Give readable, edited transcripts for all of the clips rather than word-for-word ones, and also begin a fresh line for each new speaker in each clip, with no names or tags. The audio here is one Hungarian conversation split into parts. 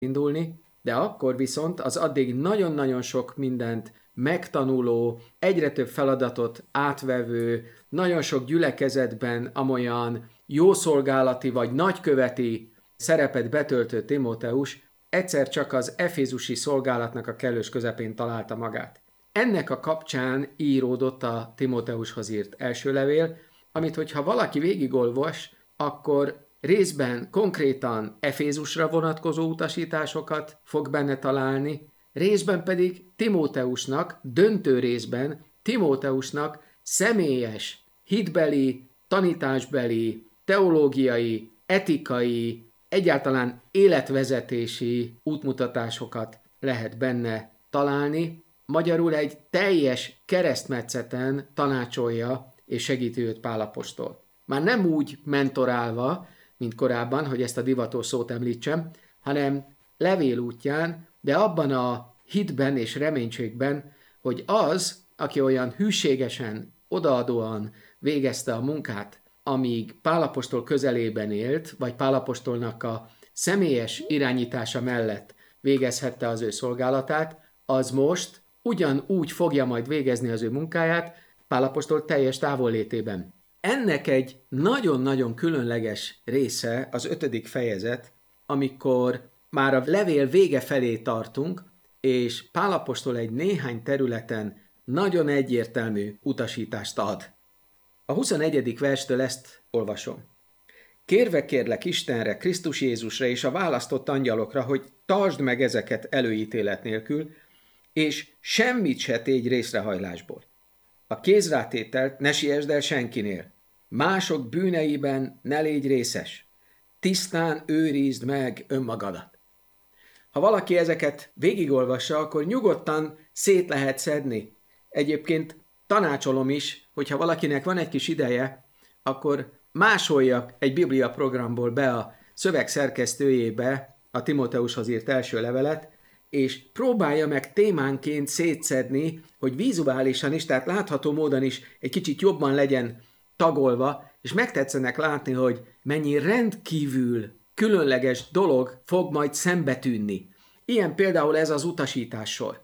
indulni, de akkor viszont az addig nagyon-nagyon sok mindent megtanuló, egyre több feladatot átvevő, nagyon sok gyülekezetben amolyan jószolgálati vagy nagyköveti szerepet betöltő Timóteus egyszer csak az efézusi szolgálatnak a kellős közepén találta magát. Ennek a kapcsán íródott a Timóteushoz írt első levél, amit hogyha valaki végigolvas, akkor részben konkrétan Efézusra vonatkozó utasításokat fog benne találni, részben pedig Timóteusnak, döntő részben Timóteusnak személyes, hitbeli, tanításbeli, teológiai, etikai, egyáltalán életvezetési útmutatásokat lehet benne találni. Magyarul egy teljes keresztmetszeten tanácsolja és segíti őt Pál apostol. Már nem úgy mentorálva, mint korábban, hogy ezt a divatos szót említsem, hanem levél útján, de abban a hitben és reménységben, hogy az, aki olyan hűségesen, odaadóan végezte a munkát, amíg Pál apostol közelében élt, vagy Pál apostolnak a személyes irányítása mellett végezhette az ő szolgálatát, az most ugyanúgy fogja majd végezni az ő munkáját Pál apostol teljes távollétében. Ennek egy nagyon-nagyon különleges része az 5. fejezet, amikor már a levél vége felé tartunk, és Pál apostol egy néhány területen nagyon egyértelmű utasítást ad. A 21. verstől ezt olvasom. Kérve kérlek Istenre, Krisztus Jézusra és a választott angyalokra, hogy tartsd meg ezeket előítélet nélkül, és semmit se tégy részrehajlásból. A kézrátételt ne siessd el senkinél. Mások bűneiben ne légy részes. Tisztán őrizd meg önmagadat. Ha valaki ezeket végigolvassa, akkor nyugodtan szét lehet szedni. Egyébként tanácsolom is, hogyha valakinek van egy kis ideje, akkor másolja egy Biblia programból be a szöveg szerkesztőjébe a Timóteushoz írt első levelet, és próbálja meg témánként szétszedni, hogy vizuálisan is, tehát látható módon is egy kicsit jobban legyen tagolva, és megtetszenek látni, hogy mennyi rendkívül különleges dolog fog majd szembetűnni. Ilyen például ez az utasítássor.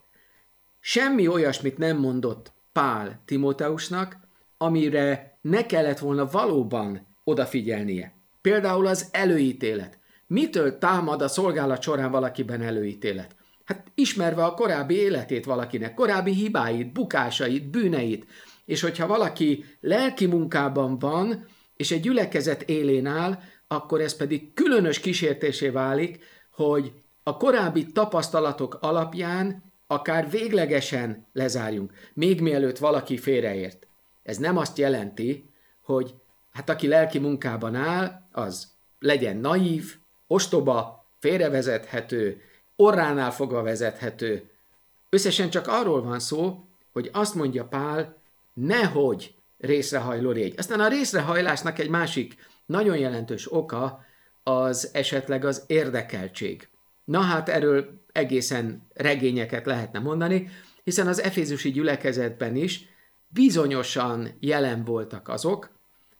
Semmi olyasmit nem mondott Pál Timóteusnak, amire ne kellett volna valóban odafigyelnie. Például az előítélet. Mitől támad a szolgálat során valakiben előítélet? Hát ismerve a korábbi életét valakinek, korábbi hibáit, bukásait, bűneit, és hogyha valaki lelki munkában van, és egy gyülekezet élén áll, akkor ez pedig különös kísértésé válik, hogy a korábbi tapasztalatok alapján akár véglegesen lezárjunk, még mielőtt valaki félreért. Ez nem azt jelenti, hogy hát aki lelki munkában áll, az legyen naív, ostoba, félrevezethető, orránál fogva vezethető. Összesen csak arról van szó, hogy azt mondja Pál, nehogy részrehajló légy. Aztán a részrehajlásnak egy másik nagyon jelentős oka az esetleg az érdekeltség. Na hát erről egészen regényeket lehetne mondani, hiszen az efézusi gyülekezetben is bizonyosan jelen voltak azok,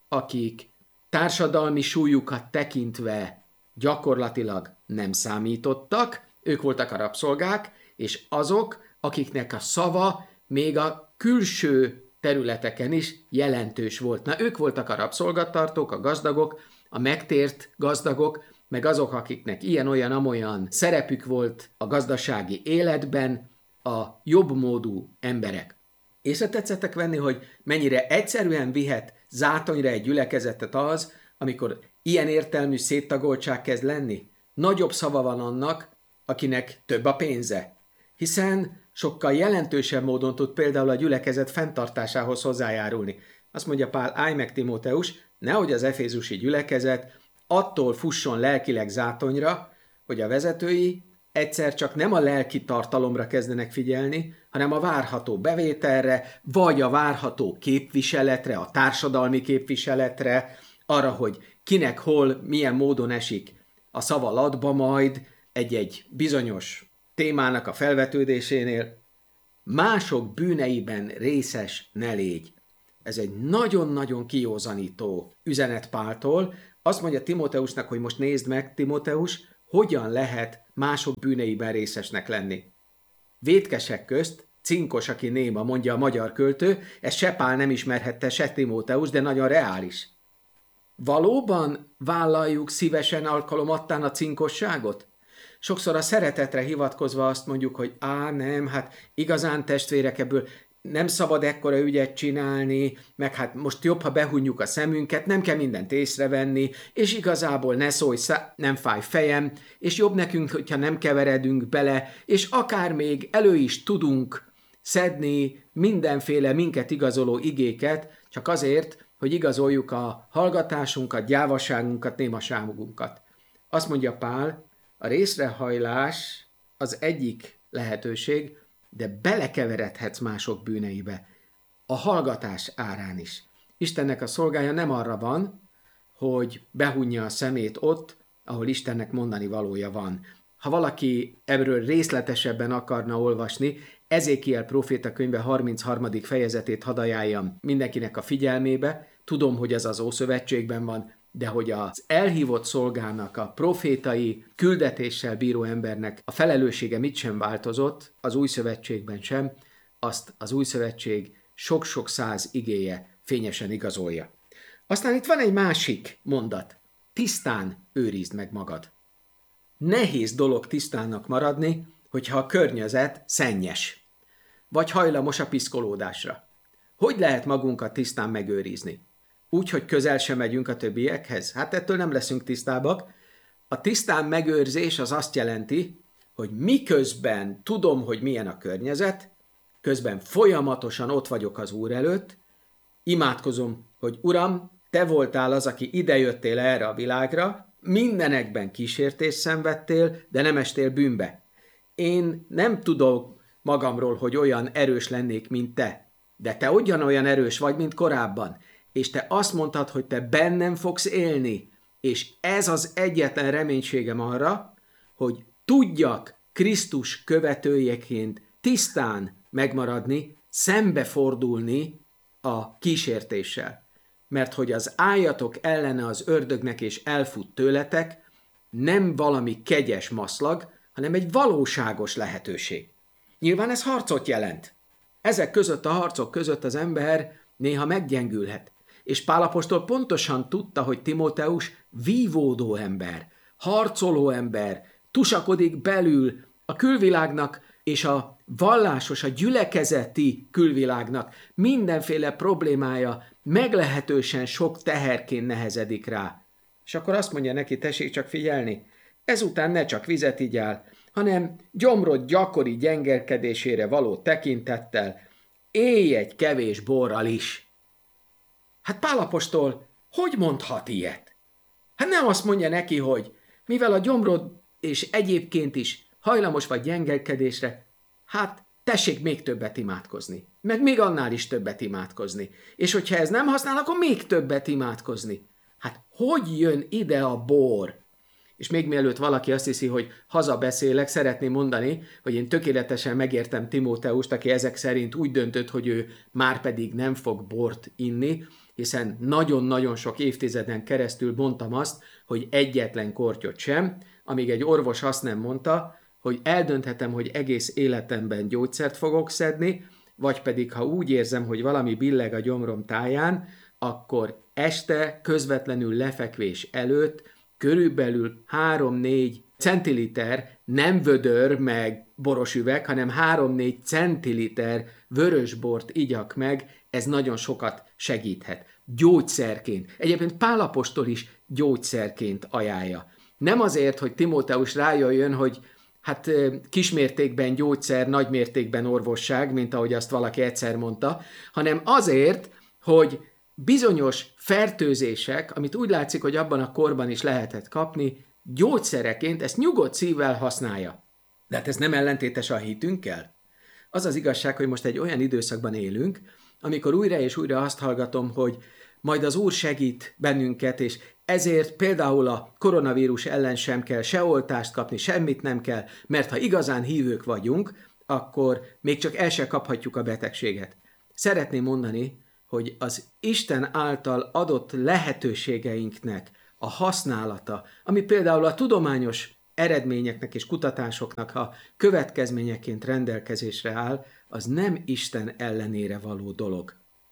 akik társadalmi súlyukat tekintve gyakorlatilag nem számítottak, ők voltak a rabszolgák, és azok, akiknek a szava még a külső területeken is jelentős volt. Na, ők voltak a rabszolgatartók, a gazdagok, a megtért gazdagok, meg azok, akiknek ilyen-olyan-amolyan szerepük volt a gazdasági életben, a jobbmódú emberek. Észre tetszettek venni, hogy mennyire egyszerűen vihet zátonyra egy gyülekezetet az, amikor ilyen értelmű széttagoltság kezd lenni? Nagyobb szava van annak, akinek több a pénze. Hiszen sokkal jelentősebb módon tud például a gyülekezet fenntartásához hozzájárulni. Azt mondja Pál, állj meg Timóteus, nehogy az efézusi gyülekezet attól fusson lelkileg zátonyra, hogy a vezetői egyszer csak nem a lelki tartalomra kezdenek figyelni, hanem a várható bevételre, vagy a várható képviseletre, a társadalmi képviseletre, arra, hogy kinek hol, milyen módon esik a szava latba majd egy-egy bizonyos témának a felvetődésénél. Mások bűneiben részes ne légy. Ez egy nagyon-nagyon kijózanító üzenet Páltól. Azt mondja Timóteusnak, hogy most nézd meg, Timóteus, hogyan lehet mások bűneiben részesnek lenni. Vétkesek közt cinkos, aki néma, mondja a magyar költő, ezt se Pál nem ismerhette, se Timóteus, de nagyon reális. Valóban vállaljuk szívesen alkalomattán a cinkosságot? Sokszor a szeretetre hivatkozva azt mondjuk, hogy nem, hát igazán testvérek, ebből nem szabad ekkora ügyet csinálni, meg hát most jobb, ha behunjuk a szemünket, nem kell mindent észrevenni, és igazából ne szólj, nem fáj fejem, és jobb nekünk, hogyha nem keveredünk bele, és akár még elő is tudunk szedni mindenféle minket igazoló igéket, csak azért, hogy igazoljuk a hallgatásunkat, gyávaságunkat, némaságunkat. Azt mondja Pál, a részrehajlás az egyik lehetőség, de belekeveredhetsz mások bűneibe. A hallgatás árán is. Istennek a szolgája nem arra van, hogy behunja a szemét ott, ahol Istennek mondani valója van. Ha valaki ebből részletesebben akarna olvasni, Ezékiel próféta könyve 33. fejezetét hadd ajánljam mindenkinek a figyelmébe. Tudom, hogy ez az Ószövetségben van, de hogy az elhívott szolgának, a profétai küldetéssel bíró embernek a felelőssége mit sem változott, az Új Szövetségben sem, azt az Új Szövetség sok-sok száz igéje fényesen igazolja. Aztán itt van egy másik mondat. Tisztán őrizd meg magad. Nehéz dolog tisztának maradni, hogyha a környezet szennyes, vagy hajlamos a piszkolódásra. Hogy lehet magunkat tisztán megőrizni? Úgy, hogy közel sem megyünk a többiekhez? Hát ettől nem leszünk tisztábbak. A tisztán megőrzés az azt jelenti, hogy miközben tudom, hogy milyen a környezet, közben folyamatosan ott vagyok az Úr előtt, imádkozom, hogy Uram, Te voltál az, aki idejöttél erre a világra, mindenekben kísértést szenvedtél, de nem estél bűnbe. Én nem tudom magamról, hogy olyan erős lennék, mint Te, de Te ugyanolyan erős vagy, mint korábban, és Te azt mondtad, hogy Te bennem fogsz élni, és ez az egyetlen reménységem arra, hogy tudjak Krisztus követőjeként tisztán megmaradni, szembefordulni a kísértéssel. Mert hogy az álljatok ellene az ördögnek és elfut tőletek, nem valami kegyes maszlag, hanem egy valóságos lehetőség. Nyilván ez harcot jelent. Ezek között a harcok között az ember néha meggyengülhet. És Pál apostol pontosan tudta, hogy Timóteus vívódó ember, harcoló ember, tusakodik belül a külvilágnak és a vallásos, a gyülekezeti külvilágnak mindenféle problémája meglehetősen sok teherként nehezedik rá. És akkor azt mondja neki, tessék csak figyelni, ezután ne csak vizet igyál, hanem gyomrod gyakori gyengelkedésére való tekintettel élj egy kevés borral is. Hát Pál apostol, hogy mondhat ilyet? Hát nem azt mondja neki, hogy mivel a gyomrod és egyébként is hajlamos vagy gyengelkedésre, hát tessék még többet imádkozni, meg még annál is többet imádkozni. És hogyha ez nem használ, akkor még többet imádkozni. Hát hogy jön ide a bor? És még mielőtt valaki azt hiszi, hogy hazabeszélek, szeretném mondani, hogy én tökéletesen megértem Timóteust, aki ezek szerint úgy döntött, hogy ő már pedig nem fog bort inni, hiszen nagyon-nagyon sok évtizeden keresztül mondtam azt, hogy egyetlen kortyot sem, amíg egy orvos azt nem mondta, hogy eldönthetem, hogy egész életemben gyógyszert fogok szedni, vagy pedig ha úgy érzem, hogy valami billeg a gyomrom táján, akkor este közvetlenül lefekvés előtt körülbelül 3-4 centiliter, nem vödör meg boros üveg, hanem 3-4 centiliter vörös bort igyak meg, ez nagyon sokat segíthet. Gyógyszerként. Egyébként Pál apostol is gyógyszerként ajánlja. Nem azért, hogy Timóteus rájöjjön, hogy hát kismértékben gyógyszer, nagymértékben orvosság, mint ahogy azt valaki egyszer mondta, hanem azért, hogy bizonyos fertőzések, amit úgy látszik, hogy abban a korban is lehetett kapni, gyógyszereként ezt nyugodt szívvel használja. De hát ez nem ellentétes a hitünkkel? Az az igazság, hogy most egy olyan időszakban élünk, amikor újra és újra azt hallgatom, hogy majd az Úr segít bennünket, és ezért például a koronavírus ellen sem kell se oltást kapni, semmit nem kell, mert ha igazán hívők vagyunk, akkor még csak el se kaphatjuk a betegséget. Szeretném mondani, hogy az Isten által adott lehetőségeinknek a használata, ami például a tudományos eredményeknek és kutatásoknak, ha következményeként rendelkezésre áll, az nem Isten ellenére való dolog.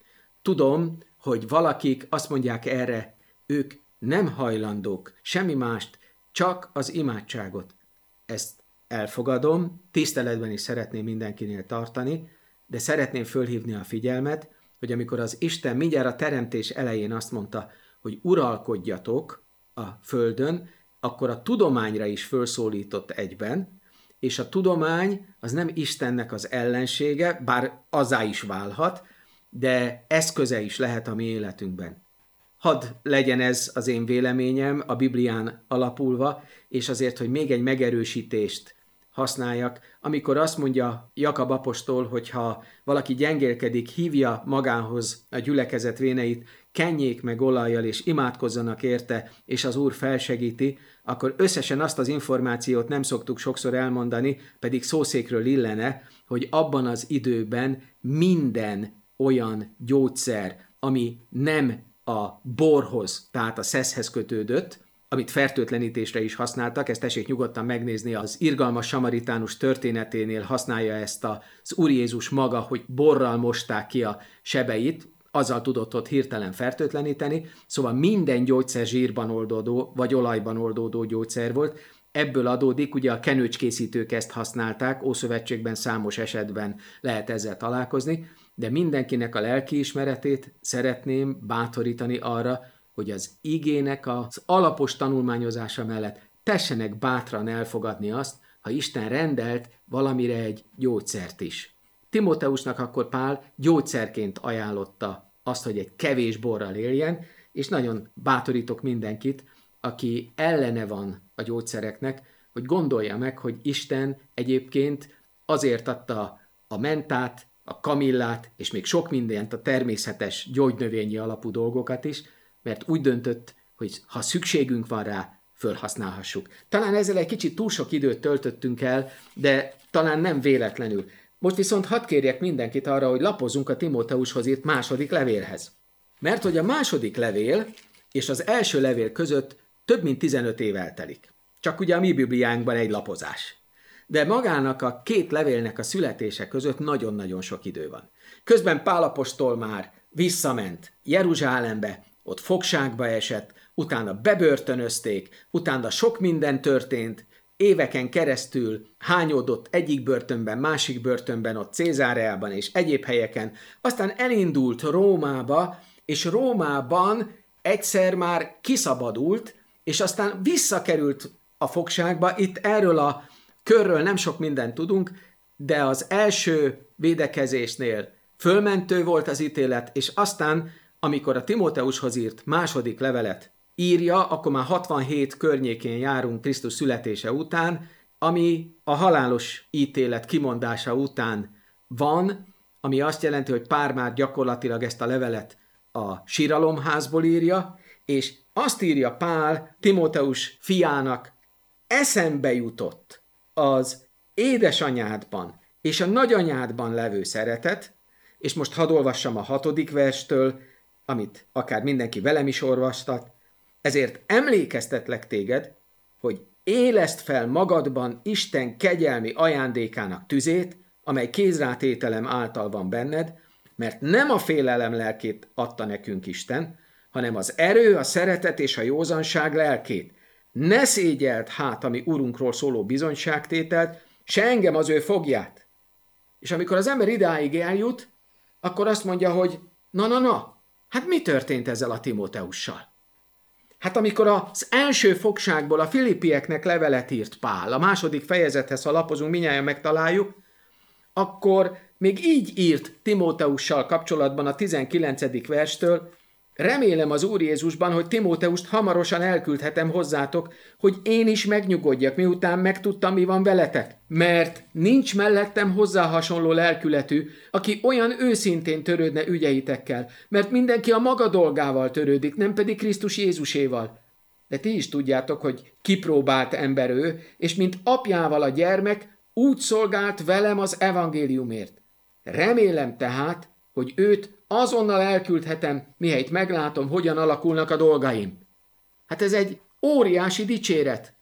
Tudom, hogy valakik azt mondják erre, ők nem hajlandók semmi mást, csak az imádságot. Ezt elfogadom, tiszteletben is szeretném mindenkinél tartani, de szeretném fölhívni a figyelmet, hogy amikor az Isten mindjárt a teremtés elején azt mondta, hogy uralkodjatok a földön, akkor a tudományra is fölszólított egyben, és a tudomány az nem Istennek az ellensége, bár azzá is válhat, de eszköze is lehet a mi életünkben. Hadd legyen ez az én véleményem a Biblián alapulva, és azért, hogy még egy megerősítést használjak, amikor azt mondja Jakab apostol, hogy ha valaki gyengélkedik, hívja magához a gyülekezet véneit, kenjék meg olajjal, és imádkozzanak érte, és az Úr felsegíti, akkor összesen azt az információt nem szoktuk sokszor elmondani, pedig szószékről illene, hogy abban az időben minden olyan gyógyszer, ami nem a borhoz, tehát a szeszhez kötődött, amit fertőtlenítésre is használtak, ezt tessék nyugodtan megnézni, az irgalmas samaritánus történeténél használja ezt az Úr Jézus maga, hogy borral mosták ki a sebeit, azzal tudott ott hirtelen fertőtleníteni, szóval minden gyógyszer zsírban oldódó, vagy olajban oldódó gyógyszer volt. Ebből adódik, ugye a kenőcskészítők ezt használták, Ószövetségben számos esetben lehet ezzel találkozni, de mindenkinek a lelkiismeretét szeretném bátorítani arra, hogy az igének az alapos tanulmányozása mellett tessenek bátran elfogadni azt, ha Isten rendelt valamire egy gyógyszert is. Timóteusnak akkor Pál gyógyszerként ajánlotta azt, hogy egy kevés borral éljen, és nagyon bátorítok mindenkit, aki ellene van a gyógyszereknek, hogy gondolja meg, hogy Isten egyébként azért adta a mentát, a kamillát, és még sok mindent, a természetes gyógynövényi alapú dolgokat is, mert úgy döntött, hogy ha szükségünk van rá, fölhasználhassuk. Talán ezzel egy kicsit túl sok időt töltöttünk el, de talán nem véletlenül. Most viszont hadd kérjek mindenkit arra, hogy lapozzunk a Timóteushoz írt második levélhez. Mert hogy a második levél és az első levél között több mint 15 év eltelik. Csak ugye a mi Bibliánkban egy lapozás. De magának a két levélnek a születése között nagyon-nagyon sok idő van. Közben Pál apostol már visszament Jeruzsálembe, ott fogságba esett, utána bebörtönözték, utána sok minden történt, éveken keresztül hányódott egyik börtönben, másik börtönben, ott Cézáreában és egyéb helyeken, aztán elindult Rómába, és Rómában egyszer már kiszabadult, és aztán visszakerült a fogságba. Itt erről a körről nem sok mindent tudunk, de az első védekezésnél fölmentő volt az ítélet, és aztán, amikor a Timóteushoz írt második levelet írja, akkor már 67 környékén járunk Krisztus születése után, ami a halálos ítélet kimondása után van, ami azt jelenti, hogy Pál már gyakorlatilag ezt a levelet a síralomházból írja, és azt írja Pál Timóteus fiának, eszembe jutott az édesanyádban és a nagyanyádban levő szeretet, és most hadd olvassam a 6. verstől, amit akár mindenki velem is olvastat, ezért emlékeztetlek téged, hogy éleszd fel magadban Isten kegyelmi ajándékának tüzét, amely kézrátételem által van benned, mert nem a félelem lelkét adta nekünk Isten, hanem az erő, a szeretet és a józanság lelkét. Ne szégyeld hát a mi Urunkról szóló bizonyságtételt, se engem az ő fogját. És amikor az ember idáig eljut, akkor azt mondja, hogy na, hát mi történt ezzel a Timóteussal? Hát amikor az első fogságból a Filippieknek levelet írt Pál, a 2. fejezethez, ha lapozunk, mindnyájan megtaláljuk, akkor még így írt Timóteussal kapcsolatban a 19. verstől, remélem az Úr Jézusban, hogy Timóteust hamarosan elküldhetem hozzátok, hogy én is megnyugodjak, miután megtudtam, mi van veletek. Mert nincs mellettem hozzá hasonló lelkületű, aki olyan őszintén törődne ügyeitekkel, mert mindenki a maga dolgával törődik, nem pedig Krisztus Jézuséval. De ti is tudjátok, hogy kipróbált ember ő, és mint apjával a gyermek, úgy szolgált velem az evangéliumért. Remélem tehát, hogy őt azonnal elküldhetem, mihelyt meglátom, hogyan alakulnak a dolgaim. Hát ez egy óriási dicséret.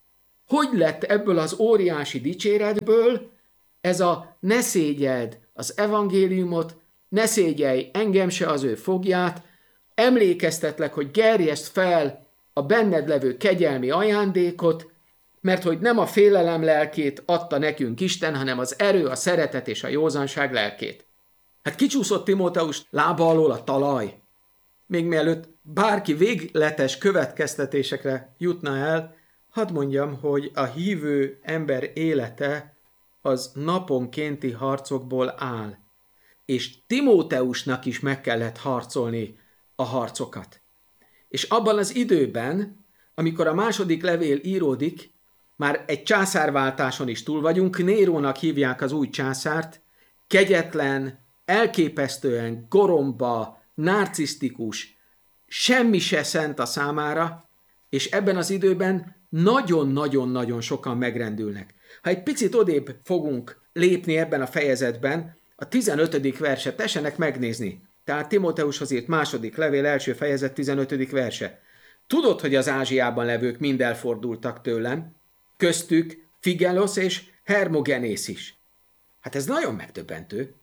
Hogy lett ebből az óriási dicséretből ez a ne szégyeld az evangéliumot, ne szégyelj engem se az ő fogját, emlékeztetlek, hogy gerjeszt fel a benned levő kegyelmi ajándékot, mert hogy nem a félelem lelkét adta nekünk Isten, hanem az erő, a szeretet és a józanság lelkét. Hát kicsúszott Timóteus lába alól a talaj. Még mielőtt bárki végletes következtetésekre jutna el, hadd mondjam, hogy a hívő ember élete az naponkénti harcokból áll. És Timóteusnak is meg kellett harcolni a harcokat. És abban az időben, amikor a második levél íródik, már egy császárváltáson is túl vagyunk, Nérónak hívják az új császárt, kegyetlen, elképesztően goromba, narcisztikus, semmi se szent a számára, és ebben az időben nagyon-nagyon-nagyon sokan megrendülnek. Ha egy picit odébb fogunk lépni ebben a fejezetben, a 15. verset tessenek megnézni. Tehát Timóteushoz írt második levél első fejezet 15. verse. Tudod, hogy az Ázsiában levők mind elfordultak tőlem, köztük Figelosz és Hermogenész is. Hát ez nagyon megdöbbentő.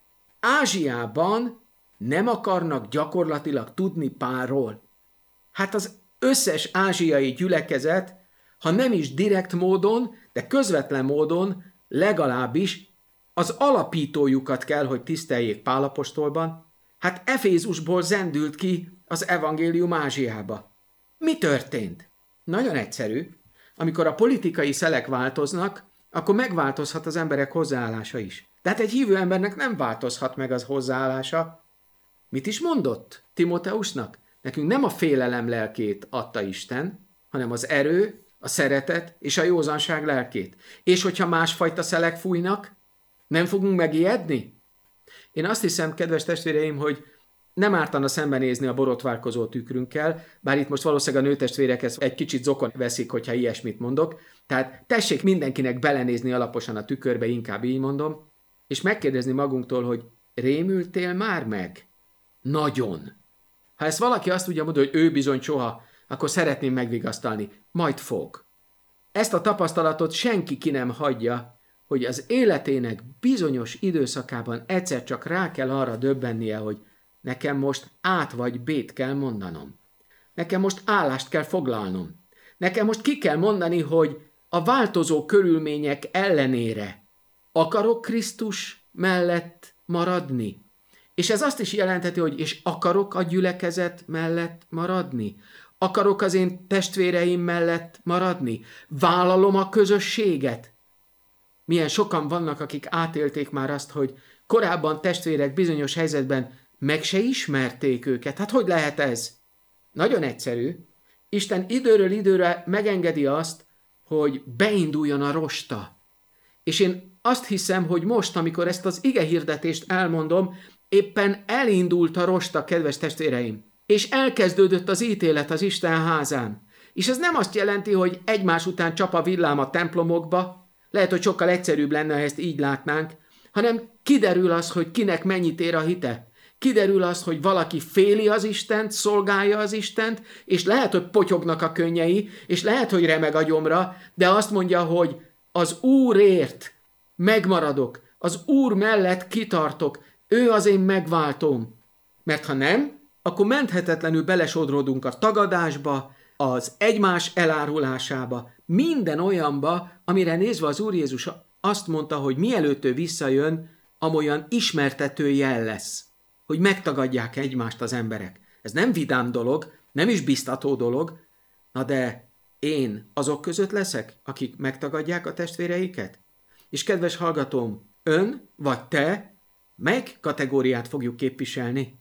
Ázsiában nem akarnak gyakorlatilag tudni Pálról. Hát az összes ázsiai gyülekezet, ha nem is direkt módon, de közvetlen módon legalábbis az alapítójukat kell, hogy tiszteljék Pál apostolban. Hát Efézusból zendült ki az evangélium Ázsiába. Mi történt? Nagyon egyszerű. Amikor a politikai szelek változnak, akkor megváltozhat az emberek hozzáállása is. Tehát egy hívő embernek nem változhat meg az hozzáállása. Mit is mondott Timóteusnak? Nekünk nem a félelem lelkét adta Isten, hanem az erő, a szeretet és a józanság lelkét. És hogyha másfajta szelek fújnak, nem fogunk megijedni? Én azt hiszem, kedves testvéreim, hogy nem ártana szembenézni a borotválkozó tükrünkkel, bár itt most valószínűleg a nőtestvérek ezt egy kicsit zokon veszik, hogyha ilyesmit mondok. Tehát tessék mindenkinek belenézni alaposan a tükörbe, inkább így mondom, és megkérdezni magunktól, hogy rémültél már meg? Nagyon. Ha ezt valaki azt tudja mondani, hogy ő bizony soha, akkor szeretném megvigasztalni. Majd fog. Ezt a tapasztalatot senki ki nem hagyja, hogy az életének bizonyos időszakában egyszer csak rá kell arra döbbennie, hogy nekem most át vagy bét kell mondanom. Nekem most állást kell foglalnom. Nekem most ki kell mondani, hogy a változó körülmények ellenére akarok Krisztus mellett maradni. És ez azt is jelentheti, hogy és akarok a gyülekezet mellett maradni. Akarok az én testvéreim mellett maradni. Vállalom a közösséget. Milyen sokan vannak, akik átélték már azt, hogy korábban testvérek bizonyos helyzetben meg se ismerték őket. Hát hogy lehet ez? Nagyon egyszerű. Isten időről időre megengedi azt, hogy beinduljon a rosta. És én azt hiszem, hogy most, amikor ezt az igehirdetést elmondom, éppen elindult a rosta, kedves testvéreim. És elkezdődött az ítélet az Isten házán. És ez nem azt jelenti, hogy egymás után csap a villám a templomokba, lehet, hogy sokkal egyszerűbb lenne, ha ezt így látnánk, hanem kiderül az, hogy kinek mennyit ér a hite. Kiderül az, hogy valaki féli az Istent, szolgálja az Istent, és lehet, hogy potyognak a könnyei, és lehet, hogy remeg a gyomra, de azt mondja, hogy az Úrért megmaradok, az Úr mellett kitartok, ő az én megváltóm. Mert ha nem, akkor menthetetlenül belesodródunk a tagadásba, az egymás elárulásába, minden olyanba, amire nézve az Úr Jézus azt mondta, hogy mielőtt ő visszajön, amolyan ismertető jel lesz, hogy megtagadják egymást az emberek. Ez nem vidám dolog, nem is biztató dolog, na de én azok között leszek, akik megtagadják a testvéreiket? És kedves hallgatóm, ön vagy te, melyik kategóriát fogjuk képviselni?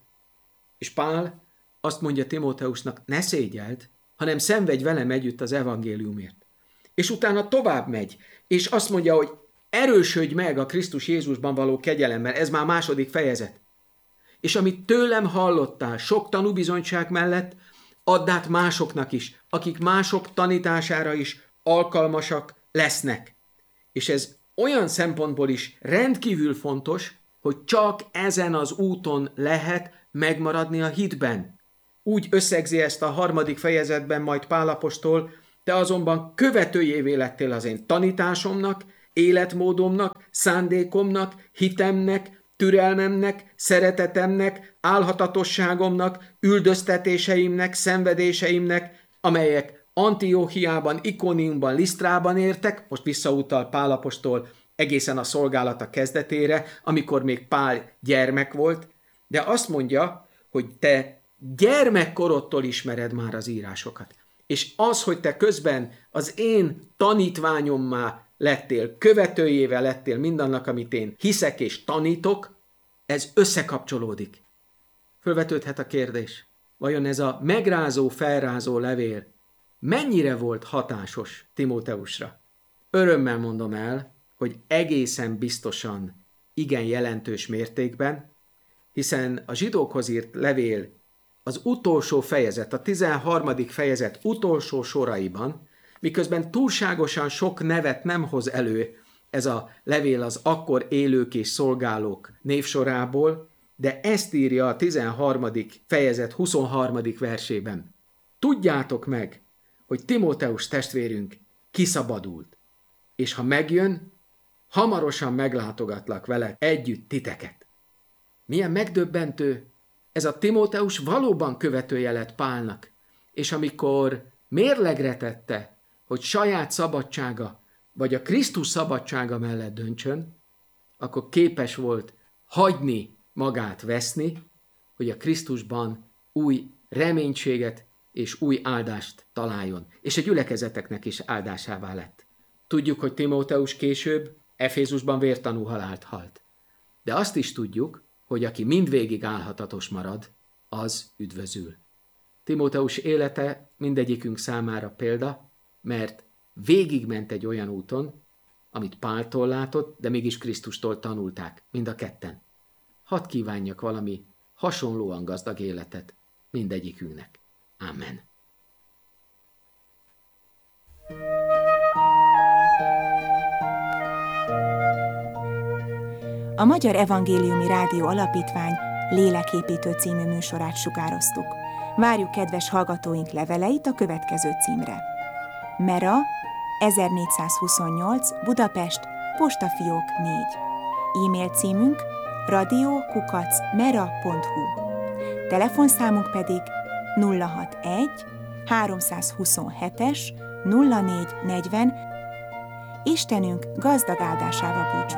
És Pál azt mondja Timóteusnak, ne szégyeld, hanem szenvedj velem együtt az evangéliumért. És utána tovább megy, és azt mondja, hogy erősödj meg a Krisztus Jézusban való kegyelemmel, ez már második fejezet. És amit tőlem hallottál sok tanúbizonyság mellett, add át másoknak is, akik mások tanítására is alkalmasak lesznek. És ez olyan szempontból is rendkívül fontos, hogy csak ezen az úton lehet megmaradni a hitben. Úgy összegzi ezt a 3. fejezetben majd Pál apostol, te azonban követőjévé lettél az én tanításomnak, életmódomnak, szándékomnak, hitemnek, türelmemnek, szeretetemnek, álhatatosságomnak, üldöztetéseimnek, szenvedéseimnek, amelyek Antióchiában, Ikoniumban, Lisztrában értek, most visszautal Pál apostol egészen a szolgálata kezdetére, amikor még Pál gyermek volt, de azt mondja, hogy te gyermekkorodtól ismered már az írásokat. És az, hogy te közben az én tanítványommá lettél, követőjével lettél mindannak, amit én hiszek és tanítok, ez összekapcsolódik. Fölvetődhet a kérdés, vajon ez a megrázó, felrázó levél mennyire volt hatásos Timóteusra? Örömmel mondom el, hogy egészen biztosan igen jelentős mértékben, hiszen a zsidókhoz írt levél az utolsó fejezet, a 13. fejezet utolsó soraiban, miközben túlságosan sok nevet nem hoz elő ez a levél az akkor élők és szolgálók névsorából, de ezt írja a 13. fejezet 23. versében. Tudjátok meg, hogy Timóteus testvérünk kiszabadult, és ha megjön, hamarosan meglátogatlak vele együtt titeket. Milyen megdöbbentő, ez a Timóteus valóban követője lett Pálnak, és amikor mérlegre tette, hogy saját szabadsága vagy a Krisztus szabadsága mellett döntsön, akkor képes volt hagyni magát veszni, hogy a Krisztusban új reménységet és új áldást találjon, és a gyülekezeteknek is áldásává lett. Tudjuk, hogy Timóteus később Efézusban vértanú halált halt. De azt is tudjuk, hogy aki mindvégig álhatatos marad, az üdvözül. Timóteus élete mindegyikünk számára példa, mert végigment egy olyan úton, amit Páltól látott, de mégis Krisztustól tanulták, mind a ketten. Hadd kívánjak valami hasonlóan gazdag életet mindegyikünknek. Amen.
A Magyar Evangéliumi Rádió Alapítvány Léleképítő című műsorát sugároztuk. Várjuk kedves hallgatóink leveleit a következő címre. Mera, 1428, Budapest, Postafiók 4. E-mail címünk radio@mera.hu. Telefonszámunk pedig 061 327-es 0440. Istenünk gazdag áldásával búcsúzik.